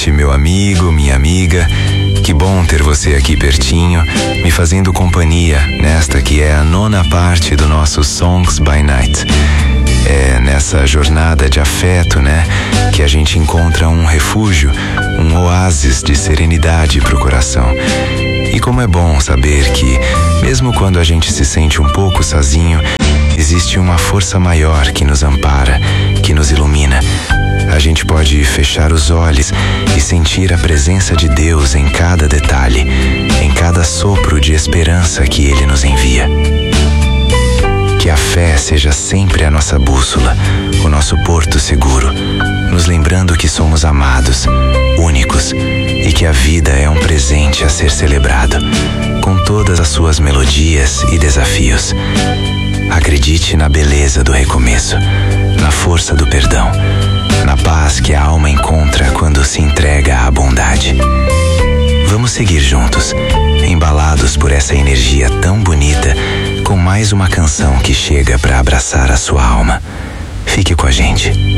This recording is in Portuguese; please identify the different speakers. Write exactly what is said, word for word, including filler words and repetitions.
Speaker 1: noite, meu amigo, minha amiga. Que bom ter você aqui pertinho, me fazendo companhia nesta que é a nona parte do nosso Songs by Night. É nessa jornada de afeto, né, que a gente encontra um refúgio, um oásis de serenidade para o coração. E como é bom saber que, mesmo quando a gente se sente um pouco sozinho, existe uma força maior que nos ampara, que nos ilumina. A gente pode fechar os olhos e sentir a presença de Deus em cada detalhe, em cada sopro de esperança que Ele nos envia. Que a fé seja sempre a nossa bússola, o nosso porto seguro, nos lembrando que somos amados, únicos, e que a vida é um presente a ser celebrado, com todas as suas melodias e desafios. Acredite na beleza do recomeço, na força do perdão, na paz que a alma encontra quando se entrega à bondade. Vamos seguir juntos, embalados por essa energia tão bonita, com mais uma canção que chega para abraçar a sua alma. Fique com a gente.